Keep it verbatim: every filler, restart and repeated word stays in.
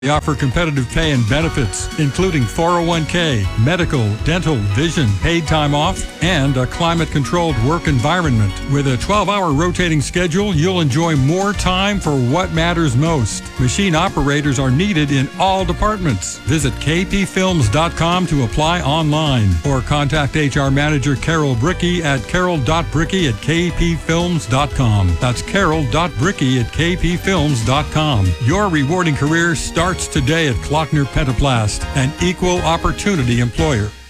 They offer competitive pay and benefits, including four oh one k, medical, dental, vision, paid time off, and a climate-controlled work environment. With a twelve-hour rotating schedule, you'll enjoy more time for what matters most. Machine operators are needed in all departments. Visit k p films dot com to apply online, or contact H R Manager Carol Bricky at carol dot bricky at k p films dot com. That's carol dot bricky at k p films dot com. Your rewarding career starts today at Klockner Pentaplast, an equal opportunity employer.